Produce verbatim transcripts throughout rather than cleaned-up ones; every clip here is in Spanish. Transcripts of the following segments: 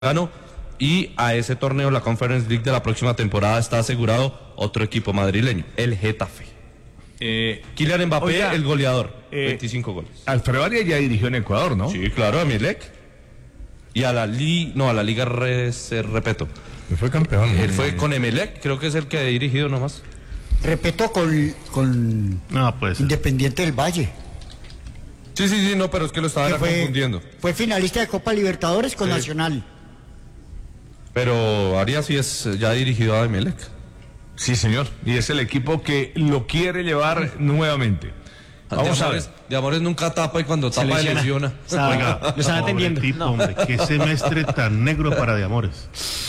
ganó, y a ese torneo, la Conference League de la próxima temporada, está asegurado otro equipo madrileño, el Getafe. Eh, Kylian Mbappé, oiga, el goleador, eh, veinticinco goles. Alfredo Arias ya dirigió en Ecuador, ¿no? Sí, claro, a Emelec. Y a la Liga, no, a la Liga Re, se, Repeto. Él fue campeón. Él fue con Emelec, creo que es el que ha dirigido nomás. Repeto con, con no, pues, Independiente del Valle. Sí, sí, sí, no, pero es que lo estaban fue, confundiendo. Fue finalista de Copa Libertadores con sí. Nacional. Pero Arias sí es, ya ha dirigido a Emelec. Sí, señor, y es el equipo que lo quiere llevar nuevamente. Vamos de amores, a ver. De amores nunca tapa y cuando tapa se lesiona. Oiga, lo están atendiendo. Tipo, no. Hombre, qué semestre tan negro para de amores.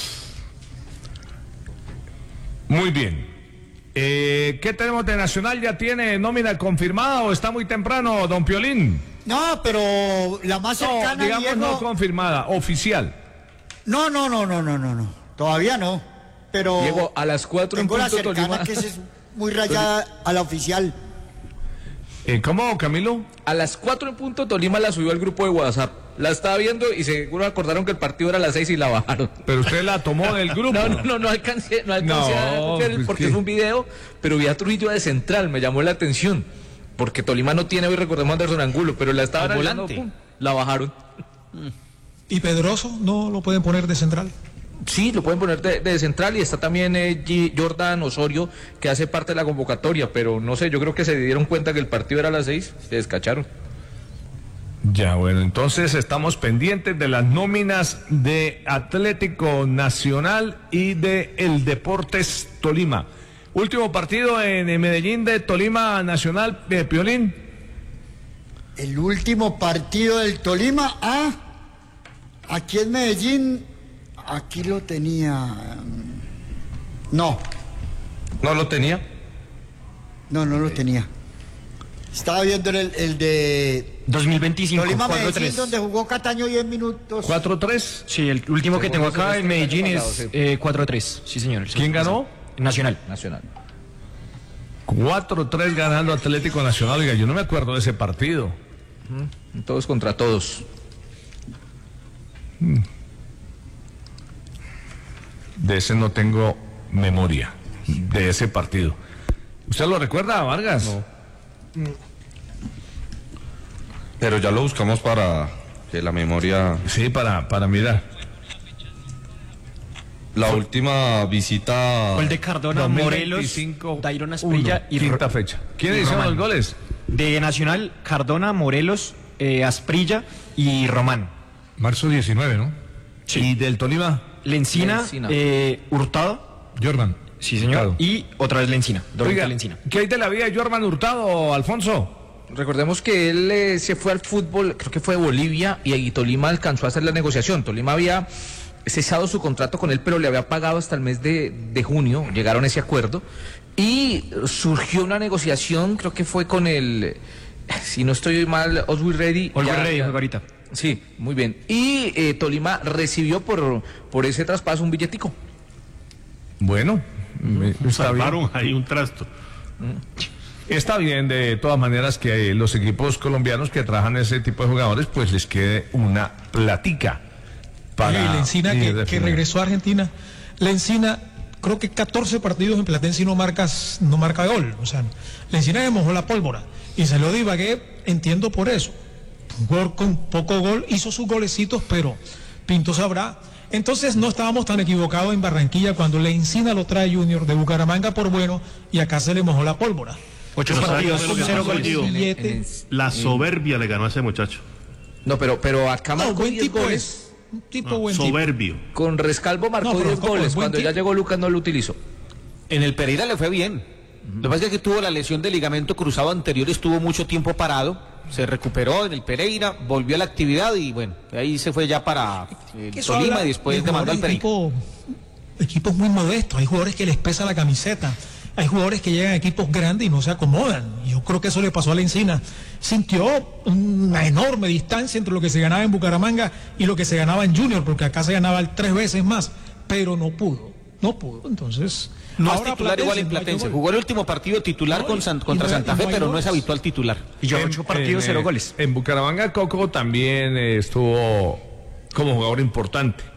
Muy bien. Eh, ¿Qué tenemos de Nacional? ¿Ya tiene nómina confirmada o está muy temprano, don Piolín? No, pero la más cercana, no, digamos, Diego... no confirmada, oficial. No, no, no, no, no, no, no. Todavía no. Pero Diego, a las cuatro tengo en la punto cercana Tolima. Que es muy rayada a la oficial. Eh, ¿Cómo, Camilo? A las cuatro en punto Tolima la subió al grupo de WhatsApp. La estaba viendo y seguro acordaron que el partido era a las seis y la bajaron. Pero usted la tomó del grupo. No, no, no, no alcancé, no alcancé no, a ver pues porque ¿qué? Es un video, pero vi a Trujillo de central, me llamó la atención. Porque Tolima no tiene hoy, recordemos, a Anderson Angulo, pero la estaban hablando, pum, la bajaron. ¿Y Pedroso no lo pueden poner de central? Sí, lo pueden poner de, de central, y está también eh, G, Jordan Osorio, que hace parte de la convocatoria, pero no sé, yo creo que se dieron cuenta que el partido era a las seis, se descacharon. Ya, bueno, entonces estamos pendientes de las nóminas de Atlético Nacional y de el Deportes Tolima. Último partido en Medellín de Tolima Nacional, eh, Piolín. El último partido del Tolima, ah, aquí en Medellín, aquí lo tenía. No. ¿No lo tenía? No, no lo tenía. Estaba viendo el, el de dos mil veinticinco, Tolima Medellín, donde jugó Cataño diez minutos. cuatro tres. Sí, el último que tengo acá en Medellín es eh, cuatro tres. Sí, señor. ¿Quién ganó? Nacional. Nacional. cuatro tres ganando Atlético Nacional. Oiga, yo no me acuerdo de ese partido. Uh-huh. Todos contra todos. De ese no tengo memoria, de ese partido. ¿Usted lo recuerda, Vargas? No. Pero ya lo buscamos para que la memoria... Sí, para, para mirar. La Fue... última visita... Gol de Cardona, Morelos, Dairon Asprilla y quinta fecha. ¿Quiénes hicieron los goles? De Nacional, Cardona, Morelos, eh, Asprilla y Román. Marzo diecinueve, ¿no? Sí. ¿Y del Tolima? Lencina, Lencina. Eh, Hurtado. Jordan. Sí, señor. Hurtado. Y otra vez Lencina. Oiga, Lencina. ¿Qué hay de la vida de Jordan Hurtado, Alfonso? Recordemos que él eh, se fue al fútbol, creo que fue de Bolivia, y, y Tolima alcanzó a hacer la negociación. Tolima había cesado su contrato con él, pero le había pagado hasta el mes de, de junio. Llegaron a ese acuerdo. Y surgió una negociación, creo que fue con el, si no estoy mal, Oswald Ready. Oswald Ready, ahorita. Sí, muy bien. Y eh, Tolima recibió por, por ese traspaso un billetico. Bueno, me, salvaron ahí un trasto. Está bien, de todas maneras, que los equipos colombianos que trabajan ese tipo de jugadores, pues les quede una platica. Para y Lencina, que, que regresó a Argentina. Lencina, creo que catorce partidos en Platense y no, marcas, no marca gol. O sea, Lencina le mojó la pólvora. Y se lo divagué, entiendo por eso. Gol con poco gol, hizo sus golecitos, pero Pinto sabrá. Entonces no estábamos tan equivocados en Barranquilla cuando Lencina lo trae Junior de Bucaramanga por bueno y acá se le mojó la pólvora. Ocho partidos, cero goles. La soberbia le ganó a ese muchacho. No, pero, pero acá marcó no, buen diez tipo goles. Es. Un tipo no, buen soberbio. tipo. Con Rescalvo marcó no, diez goles. Cuando tipo. ya llegó Lucas no lo utilizó. En el Pereira le fue bien. Uh-huh. Lo que pasa es que tuvo la lesión de ligamento cruzado anterior, estuvo mucho tiempo parado. Se recuperó en el Pereira, volvió a la actividad y bueno, ahí se fue ya para eh, Tolima y después te mandó al Pereira. Equipo, equipos muy modestos, hay jugadores que les pesa la camiseta, hay jugadores que llegan a equipos grandes y no se acomodan. Yo creo que eso le pasó a Lencina. Sintió una enorme distancia entre lo que se ganaba en Bucaramanga y lo que se ganaba en Junior, porque acá se ganaba tres veces más, pero no pudo, no pudo. Entonces... No es titular Platense, igual en Platense. No, jugó el último partido titular no, con San, contra no, Santa Fe, no pero goles. No es habitual titular. Y yo ocho partidos, en, cero eh, goles. En Bucaramanga, Coco también eh, estuvo como jugador importante.